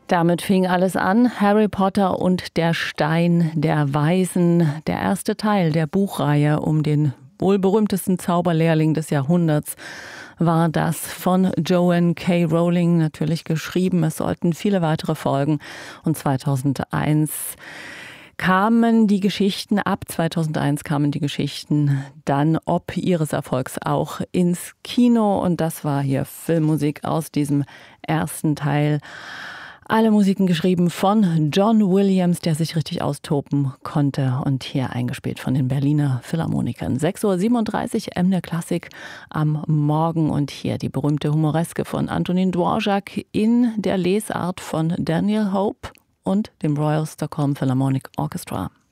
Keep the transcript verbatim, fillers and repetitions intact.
Damit fing alles an. Harry Potter und der Stein der Weisen, der erste Teil der Buchreihe um den wohl berühmtesten Zauberlehrling des Jahrhunderts, war das von Joanne K. Rowling natürlich geschrieben. Es sollten viele weitere folgen. Und zweitausendeins kamen die Geschichten, ab zweitausendeins kamen die Geschichten dann ob ihres Erfolgs auch ins Kino. Und das war hier Filmmusik aus diesem ersten Teil. Alle Musiken geschrieben von John Williams, der sich richtig austoben konnte, und hier eingespielt von den Berliner Philharmonikern. sechs Uhr siebenunddreißig, M der Klassik am Morgen, und hier die berühmte Humoreske von Antonin Dvorak in der Lesart von Daniel Hope und dem Royal Stockholm Philharmonic Orchestra.